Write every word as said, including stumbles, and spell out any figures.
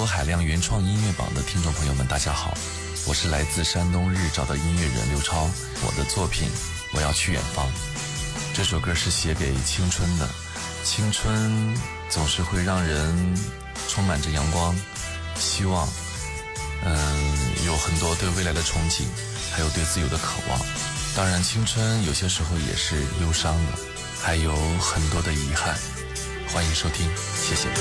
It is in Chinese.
播海量原创音乐榜的听众朋友们，大家好，我是来自山东日照的音乐人刘超。我的作品《我要去远方》这首歌是写给青春的，青春总是会让人充满着阳光、希望，嗯，有很多对未来的憧憬，还有对自由的渴望。当然，青春有些时候也是忧伤的，还有很多的遗憾。欢迎收听，谢谢。